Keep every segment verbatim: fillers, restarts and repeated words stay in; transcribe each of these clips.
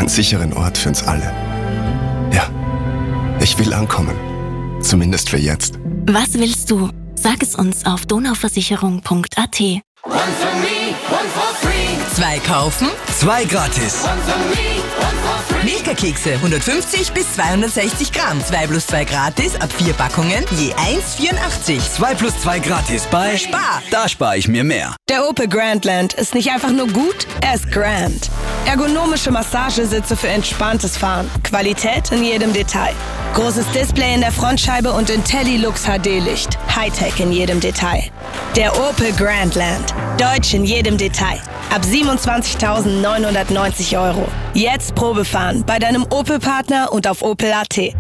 einen sicheren Ort für uns alle. Ja, ich will ankommen. Zumindest für jetzt. Was willst du? Sag es uns auf donauversicherung punkt a t. One for me, one for free. Zwei kaufen, zwei gratis. One for me, one for free. Milka-Kekse hundertfünfzig bis zweihundertsechzig Gramm. Zwei plus zwei gratis ab vier Packungen, je eins Komma vierundachtzig. Zwei plus zwei gratis bei Spar. Da spare ich mir mehr. Der Opel Grandland ist nicht einfach nur gut, er ist grand. Ergonomische Massagesitze für entspanntes Fahren. Qualität in jedem Detail. Großes Display in der Frontscheibe und IntelliLux H D-Licht. Hightech in jedem Detail. Der Opel Grandland. Deutsch in jedem Detail. Ab siebenundzwanzigtausendneunhundertneunzig Euro. Jetzt Probefahren bei deinem Opel-Partner und auf opel punkt a t.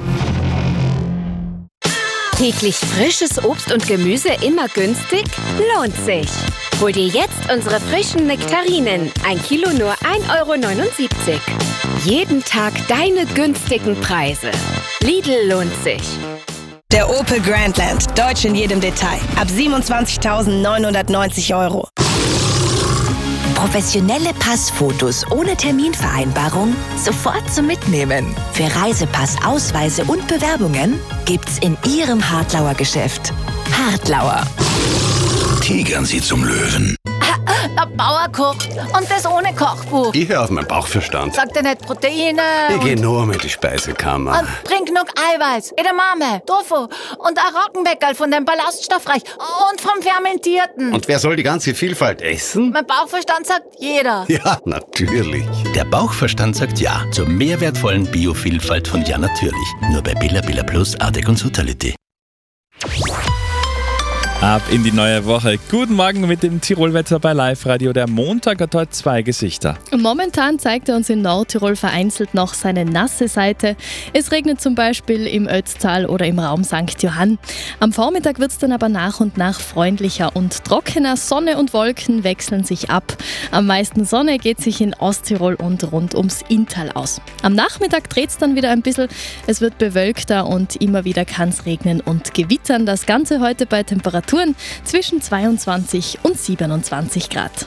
Täglich frisches Obst und Gemüse immer günstig? Lohnt sich! Hol dir jetzt unsere frischen Nektarinen. Ein Kilo nur ein Euro neunundsiebzig. Jeden Tag deine günstigen Preise. Lidl lohnt sich. Der Opel Grandland. Deutsch in jedem Detail. Ab siebenundzwanzigtausendneunhundertneunzig Euro. Professionelle Passfotos ohne Terminvereinbarung sofort zum Mitnehmen. Für Reisepass, Ausweise und Bewerbungen gibt's in Ihrem Hartlauer Geschäft. Hartlauer. Tigern Sie zum Löwen. Der Bauer kocht und das ohne Kochbuch. Ich höre auf meinen Bauchverstand. Sagt er nicht Proteine? Ich gehe nur mit die Speisekammer. Und bring genug Eiweiß, Edamame, Tofu und ein Roggenbäckerl von dem Ballaststoffreich und vom Fermentierten. Und wer soll die ganze Vielfalt essen? Mein Bauchverstand sagt jeder. Ja, natürlich. Der Bauchverstand sagt ja zur mehrwertvollen Biovielfalt von Ja Natürlich. Nur bei Billa Billa Plus, Artec und Sutality. Ab in die neue Woche. Guten Morgen mit dem Tirolwetter bei Live Radio. Der Montag hat heute zwei Gesichter. Momentan zeigt er uns in Nordtirol vereinzelt noch seine nasse Seite. Es regnet zum Beispiel im Ötztal oder im Raum Sankt Johann. Am Vormittag wird es dann aber nach und nach freundlicher und trockener. Sonne und Wolken wechseln sich ab. Am meisten Sonne geht sich in Osttirol und rund ums Inntal aus. Am Nachmittag dreht es dann wieder ein bisschen. Es wird bewölkter und immer wieder kann es regnen und gewittern. Das Ganze heute bei Temperaturen zwischen zweiundzwanzig und siebenundzwanzig Grad.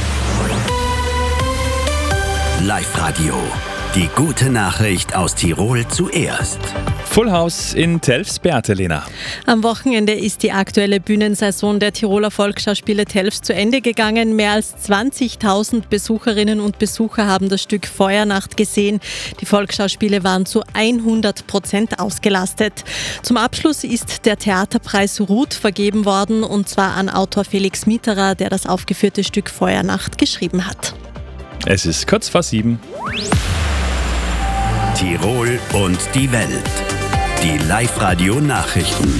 Live Radio. Die gute Nachricht aus Tirol zuerst. Full House in Telfs, Beate Lena. Am Wochenende ist die aktuelle Bühnensaison der Tiroler Volksschauspiele Telfs zu Ende gegangen. Mehr als zwanzigtausend Besucherinnen und Besucher haben das Stück Feuernacht gesehen. Die Volksschauspiele waren zu hundert Prozent ausgelastet. Zum Abschluss ist der Theaterpreis Ruth vergeben worden, und zwar an Autor Felix Mitterer, der das aufgeführte Stück Feuernacht geschrieben hat. Es ist kurz vor sieben. Tirol und die Welt. Die Live-Radio-Nachrichten.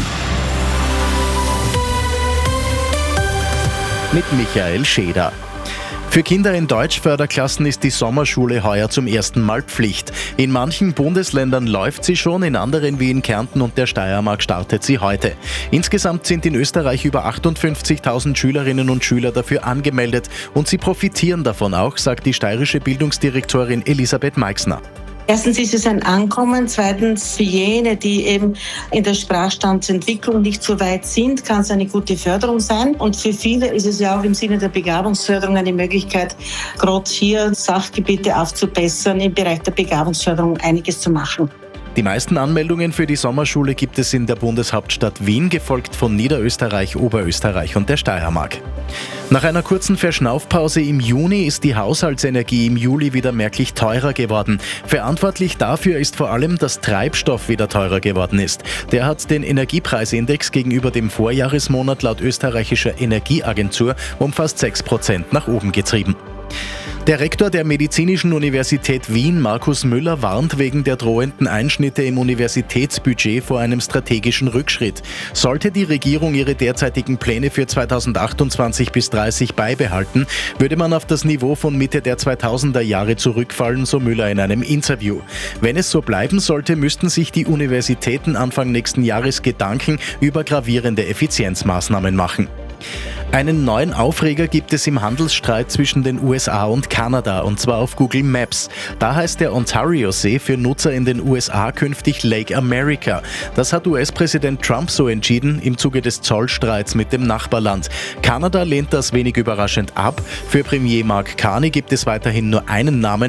Mit Michael Scheder. Für Kinder in Deutschförderklassen ist die Sommerschule heuer zum ersten Mal Pflicht. In manchen Bundesländern läuft sie schon, in anderen wie in Kärnten und der Steiermark startet sie heute. Insgesamt sind in Österreich über achtundfünfzigtausend Schülerinnen und Schüler dafür angemeldet und sie profitieren davon auch, sagt die steirische Bildungsdirektorin Elisabeth Meixner. Erstens ist es ein Ankommen, zweitens für jene, die eben in der Sprachstandsentwicklung nicht so weit sind, kann es eine gute Förderung sein. Und für viele ist es ja auch im Sinne der Begabungsförderung eine Möglichkeit, gerade hier Sachgebiete aufzubessern, im Bereich der Begabungsförderung einiges zu machen. Die meisten Anmeldungen für die Sommerschule gibt es in der Bundeshauptstadt Wien, gefolgt von Niederösterreich, Oberösterreich und der Steiermark. Nach einer kurzen Verschnaufpause im Juni ist die Haushaltsenergie im Juli wieder merklich teurer geworden. Verantwortlich dafür ist vor allem, dass Treibstoff wieder teurer geworden ist. Der hat den Energiepreisindex gegenüber dem Vorjahresmonat laut österreichischer Energieagentur um fast sechs Prozent nach oben getrieben. Der Rektor der Medizinischen Universität Wien, Markus Müller, warnt wegen der drohenden Einschnitte im Universitätsbudget vor einem strategischen Rückschritt. Sollte die Regierung ihre derzeitigen Pläne für zweitausendachtundzwanzig bis dreißig beibehalten, würde man auf das Niveau von Mitte der zweitausender Jahre zurückfallen, so Müller in einem Interview. Wenn es so bleiben sollte, müssten sich die Universitäten Anfang nächsten Jahres Gedanken über gravierende Effizienzmaßnahmen machen. Einen neuen Aufreger gibt es im Handelsstreit zwischen den U S A und Kanada, und zwar auf Google Maps. Da heißt der Ontario-See für Nutzer in den U S A künftig Lake America. Das hat U S-Präsident Trump so entschieden im Zuge des Zollstreits mit dem Nachbarland. Kanada lehnt das wenig überraschend ab. Für Premier Mark Carney gibt es weiterhin nur einen Namen.